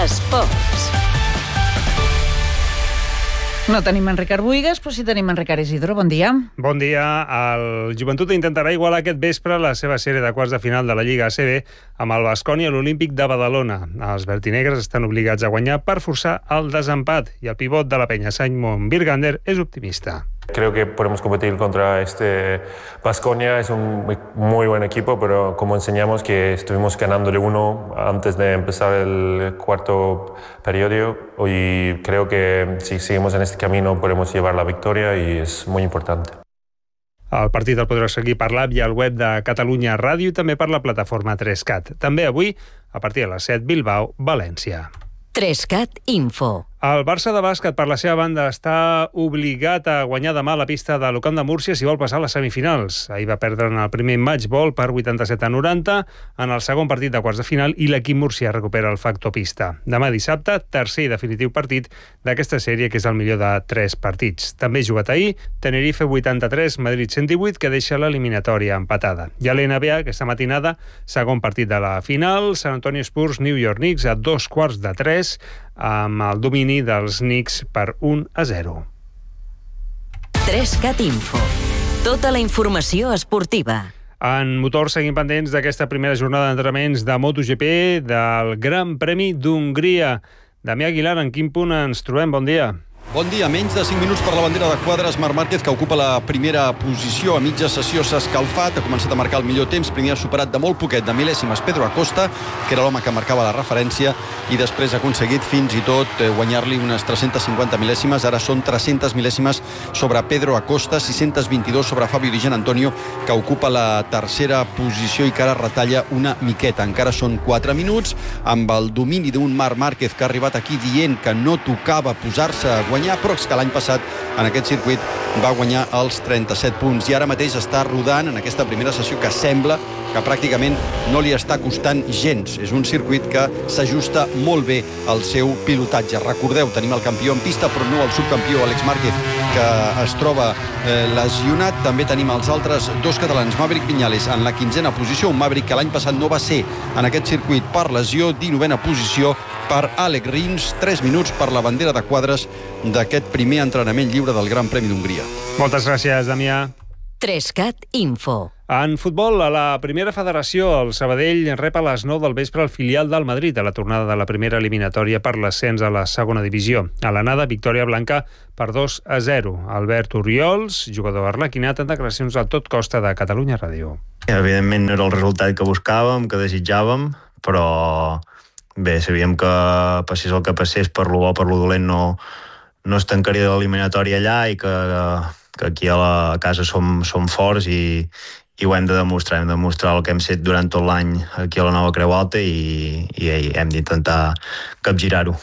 Esports. No tenim Enric Arbuïgues, però sí tenim Enric Isidro. Bon dia. Bon dia. El Joventut intentarà igualar aquest vespre la seva sèrie de quarts de final de la Lliga ACB amb el Baskonia a l'Olímpic de Badalona. Els vertinegres estan obligats a guanyar per forçar el desempat i el pivot de la penya, Simon Birgander, és optimista. Creo que podemos competir contra este Baskonia. Es un muy buen equipo, pero como enseñamos que estuvimos ganándole uno antes de empezar el cuarto periodo, y creo que si seguimos en este camino podemos llevar la victoria y es muy importante. El partit el podreu seguir per l'app i al web de Catalunya Ràdio i també per la plataforma 3CAT. També avui, a partir de les 7, Bilbao, València. 3CAT Info. El Barça de bàsquet, per la seva banda, està obligat a guanyar demà la pista de l'Ocamp de Múrcia si vol passar a les semifinals. Ahir va perdre en el primer matchball per 87-90 en el segon partit de quarts de final i l'equip murcià recupera el factor pista. Demà dissabte, tercer i definitiu partit d'aquesta sèrie, que és el millor de 3 partits. També jugat ahir, Tenerife 83, Madrid 118, que deixa l'eliminatòria empatada. I a l'NBA, aquesta matinada, segon partit de la final, San Antonio Spurs, New York Knicks a 2:15, amb el domini dels Knicks per 1-0. 3CAT Info. Tota la informació esportiva. En motor seguim pendents d'aquesta primera jornada d'entrenaments de MotoGP del Gran Premi d'Hongria. Damià Aguilar, en quin punt ens trobem? Bon dia. Bon dia. Menys de 5 minuts per la bandera de quadres. Marc Márquez, que ocupa la primera posició a mitja sessió, s'ha escalfat, ha començat a marcar el millor temps. Primer ha superat de molt poquet, de mil·lèsimes, Pedro Acosta, que era l'home que marcava la referència, i després ha aconseguit fins i tot guanyar-li unes 350 mil·lèsimes. Ara són 300 mil·lèsimes sobre Pedro Acosta, 622 sobre Fabio Di Giannantonio, que ocupa la tercera posició i que ara retalla una miqueta. Encara són 4 minuts, amb el domini d'un Marc Márquez, que ha arribat aquí dient que no tocava posar-se a guanyar, però és que l'any passat en aquest circuit va guanyar els 37 punts i ara mateix està rodant en aquesta primera sessió que sembla que pràcticament no li està costant gens. És un circuit que s'ajusta molt bé al seu pilotatge. Recordeu, tenim el campió en pista, però no el subcampió, Àlex Márquez, que es troba lesionat. També tenim els altres dos catalans, Maverick Viñales en la 15a posició, un Maverick que l'any passat no va ser en aquest circuit per lesió, 19a posició per Alex Rins, 3 minuts per la bandera de quadres d'aquest primer entrenament lliure del Gran Premi d'Hongria. Moltes gràcies, Damià. 3CAT Info. En futbol, a la primera federació, el Sabadell rep a les 9 del vespre el filial del Madrid a la tornada de la primera eliminatòria per l'ascens a la segona divisió. A l'anada, victòria blanca per 2-0. Albert Oriols, jugador arlequinat, en declaracions a Tot Costa de Catalunya Ràdio. Evidentment no era el resultat que buscàvem, que desitjàvem, però bé, sabíem que passés el que passés, per lo bo, per lo dolent, no es tancaria l'eliminatòria allà i que aquí a la casa som forts i ho hem de demostrar. Hem de demostrar el que hem fet durant tot l'any aquí a la Nova Creu Alta i hem d'intentar capgirar-ho.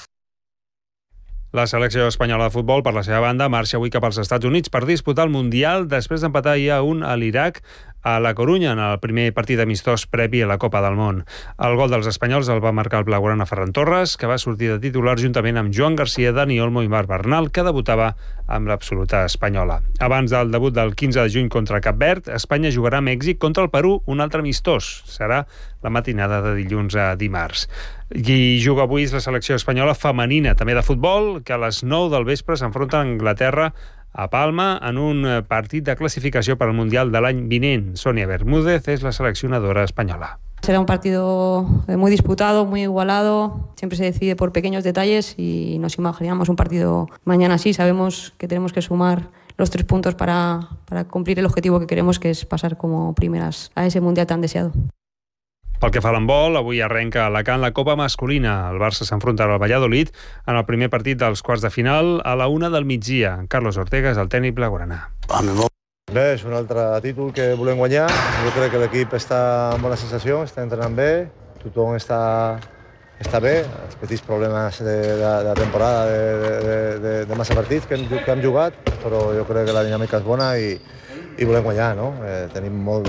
La selecció espanyola de futbol, per la seva banda, marxa avui cap als Estats Units per disputar el Mundial després d'empatar ahir a 1 a l'Iraq a La Corunya en el primer partit amistós previ a la Copa del Món. El gol dels espanyols el va marcar el blaugrana Ferran Torres, que va sortir de titular juntament amb Joan Garcia, Dani Olmo i Marc Bernal, que debutava amb l'absoluta espanyola. Abans del debut del 15 de juny contra Cap Verd, Espanya jugarà a Mèxic contra el Perú, un altre amistós. Serà la matinada de dilluns a dimarts. I juga avui la selecció espanyola femenina, també de futbol, que a les 9 del vespre s'enfronta a Anglaterra a Palma en un partit de clasificació per al Mundial de l'any vinent. Sonia Bermúdez és la seleccionadora espanyola. Será un partido muy disputado, muy igualado, siempre se decide por pequeños detalles y nos imaginamos un partido mañana así. Sabemos que tenemos que sumar los 3 puntos para cumplir el objetivo que queremos, que es pasar como primeras a ese Mundial tan deseado. Pel que fa a l'handbol, avui arrenca a Alacant la Copa masculina. El Barça s'enfrontarà al Valladolid en el primer partit dels quarts de final a la 1 del migdia. Carlos Ortega és el tècnic blaugrana. Bé, és un altre títol que volem guanyar. Jo crec que l'equip està amb bona sensació, està entrenant bé, tothom està bé. Els petits problemes de temporada, de massa partits que hem jugat, però jo crec que la dinàmica és bona i volem guanyar, no? Tenim molt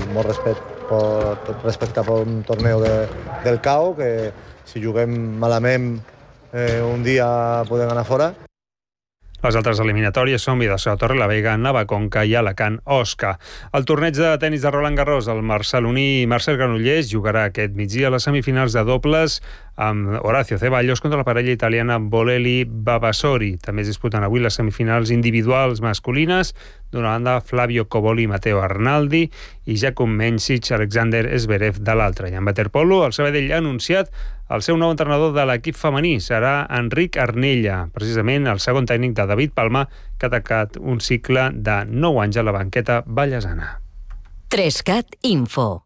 respecte per un torneu del CAO, que si juguem malament un dia podem anar fora. Les altres eliminatòries són Vidasoa, Torrelavega, Navaconca i Alacant, Osca. El torneig de tenis de Roland Garros, el barceloní Marcel Granollers jugarà aquest migdia a les semifinals de dobles amb Horacio Ceballos contra la parella italiana Bolelli-Vavasori. També es disputen avui les semifinals individuals masculines. D'una banda, Flavio Coboli i Matteo Arnaldi i Jakub Mencic, Alexander Zverev de l'altra. I en waterpolo, el Sabadell ha anunciat el seu nou entrenador de l'equip femení. Serà Enric Arnella, precisament el segon tècnic de David Palma, que ha tancat un cicle de 9 anys a la banqueta vallesana. 3CAT Info.